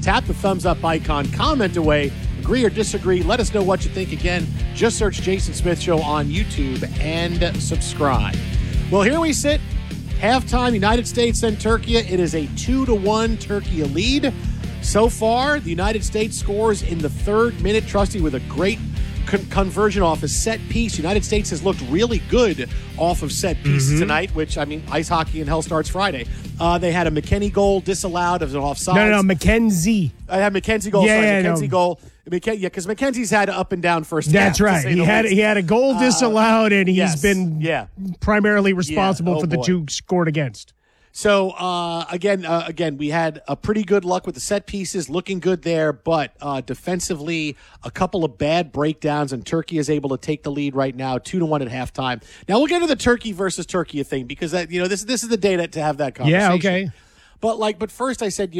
Tap the thumbs up icon, comment away, agree or disagree. Let us know what you think. Again, just search Jason Smith Show on YouTube and subscribe. Well, here we sit. Halftime, United States and Turkey. It is a 2-1 Turkey lead. So far, the United States scores in the third minute, Trusty, with a great conversion off a set piece. United States has looked really good off of set pieces tonight, which, I mean, ice hockey and hell starts Friday. They had a McKennie goal disallowed as an offside. No, McKenzie. I had McKenzie goal. McKenzie goal. Because McKenzie's had up and down first half. That's right. He had a goal disallowed, and he's been primarily responsible for the two scored against. So, again, we had a pretty good luck with the set pieces, looking good there, but defensively, a couple of bad breakdowns, and Turkey is able to take the lead right now, 2-1 at halftime. Now, we'll get to the Turkey versus Turkey thing, because this is the day to have that conversation. Yeah, okay. But first I said,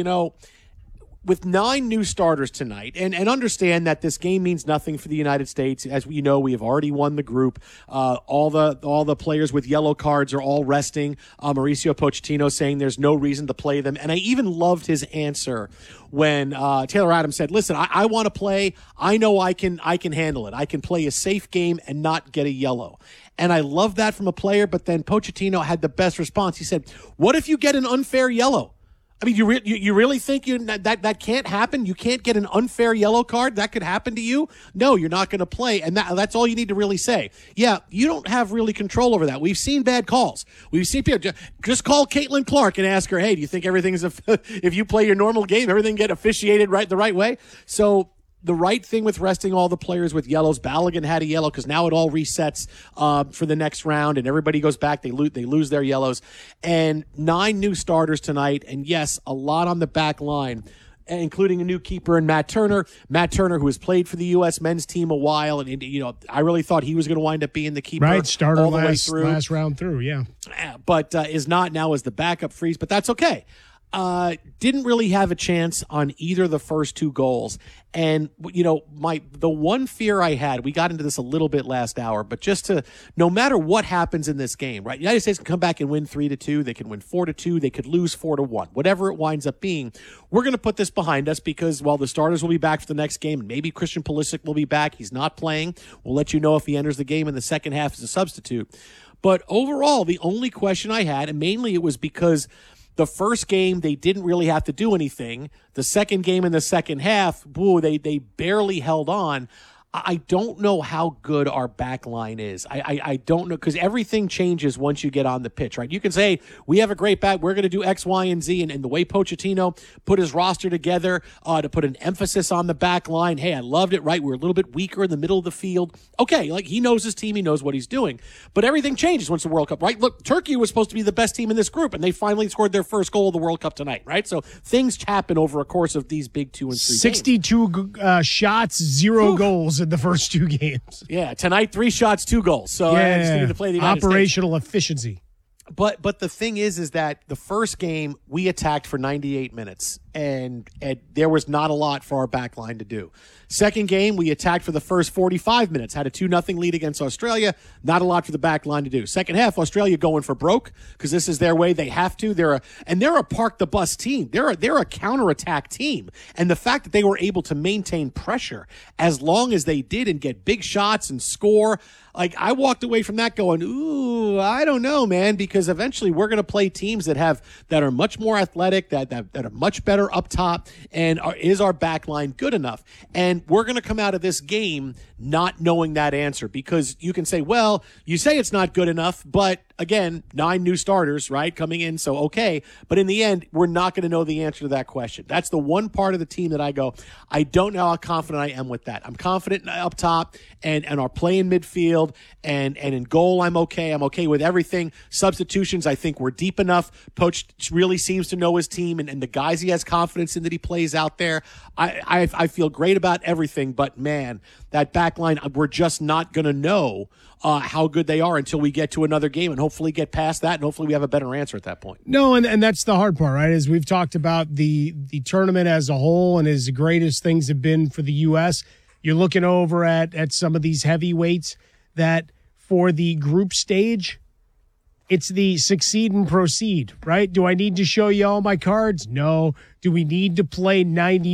with 9 new starters tonight, and understand that this game means nothing for the United States. As we know, we have already won the group. All the players with yellow cards are all resting. Mauricio Pochettino saying there's no reason to play them. And I even loved his answer when Taylor Adams said, listen, I want to play. I know I can handle it. I can play a safe game and not get a yellow. And I love that from a player, but then Pochettino had the best response. He said, what if you get an unfair yellow? I mean, you really think that can't happen? You can't get an unfair yellow card? That could happen to you? No, you're not going to play. And that's all you need to really say. Yeah, you don't have really control over that. We've seen bad calls. We've seen people just call Caitlin Clark and ask her, hey, do you think everything's if you play your normal game, everything get officiated the right way? So the right thing with resting all the players with yellows. Balogun had a yellow because now it all resets for the next round, and everybody goes back. They lose their yellows. And 9 new starters tonight, and yes, a lot on the back line, including a new keeper in Matt Turner. Matt Turner, who has played for the U.S. men's team a while, and I really thought he was going to wind up being the keeper. Right, starter all the way through. last round through, yeah. But is not now as the backup freeze, but that's okay. Didn't really have a chance on either of the first 2 goals. And, the one fear I had, we got into this a little bit last hour, but no matter what happens in this game, right? The United States can come back and win 3-2. They can win 4-2. They could lose 4-1. Whatever it winds up being, we're going to put this behind us because, the starters will be back for the next game. And maybe Christian Pulisic will be back. He's not playing. We'll let you know if he enters the game in the second half as a substitute. But overall, the only question I had, and mainly it was because the first game, they didn't really have to do anything. The second game in the second half, they barely held on. I don't know how good our back line is. I don't know, because everything changes once you get on the pitch, right? You can say, we have a great back, we're going to do X, Y, and Z, and the way Pochettino put his roster together to put an emphasis on the back line, hey, I loved it, right? We're a little bit weaker in the middle of the field. Okay, he knows his team, he knows what he's doing. But everything changes once the World Cup, right? Look, Turkey was supposed to be the best team in this group, and they finally scored their first goal of the World Cup tonight, right? So things happen over a course of these big 2 and 3 62 games. Shots, 0 goals in the first 2 games. Yeah, tonight 3 shots, 2 goals. So I just needed to play the United operational States. Efficiency. But the thing is that the first game we attacked for 98 minutes, and there was not a lot for our back line to do. Second game, we attacked for the first 45 minutes, had a 2-0 lead against Australia. Not a lot for the back line to do. Second half, Australia going for broke because this is their way. They have to. They're a park the bus team. They're a counterattack team, and the fact that they were able to maintain pressure as long as they did and get big shots and score. I walked away from that going, ooh, I don't know, man, because eventually we're going to play teams that are much more athletic, that are much better up top, and is our back line good enough? And we're going to come out of this game not knowing that answer, because you can say, well, you say it's not good enough, but again, 9 new starters, right, coming in, so okay. But in the end, we're not going to know the answer to that question. That's the one part of the team that I go, I don't know how confident I am with that. I'm confident up top and our play in midfield and in goal, I'm okay. I'm okay with everything. Substitutions, I think we're deep enough. Poach really seems to know his team and the guys he has confidence in that he plays out there. I feel great about everything, but man, that back line, we're just not going to know how good they are until we get to another game and hopefully get past that, and hopefully we have a better answer at that point. No, and that's the hard part, right? As we've talked about the tournament as a whole and as the greatest things have been for the U.S., you're looking over at some of these heavyweights that for the group stage, it's the succeed and proceed, right? Do I need to show you all my cards? No. Do we need to play 90